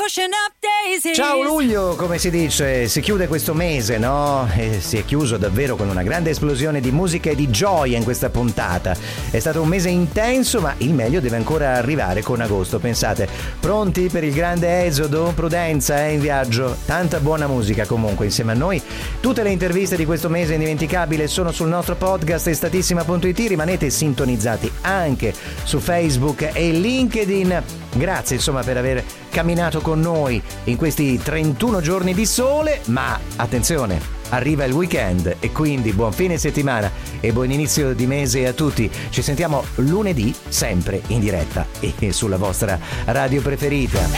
Ciao luglio, come si dice, si chiude questo mese, no? E si è chiuso davvero con una grande esplosione di musica e di gioia in questa puntata. È stato un mese intenso, ma il meglio deve ancora arrivare con agosto, pensate. Pronti per il grande esodo? Prudenza, in viaggio. Tanta buona musica comunque insieme a noi. Tutte le interviste di questo mese indimenticabile sono sul nostro podcast estatissima.it. Rimanete sintonizzati anche su Facebook e LinkedIn. Grazie insomma per aver camminato con noi in questi 31 giorni di sole, ma attenzione, arriva il weekend e quindi buon fine settimana e buon inizio di mese a tutti. Ci sentiamo lunedì sempre in diretta e sulla vostra radio preferita.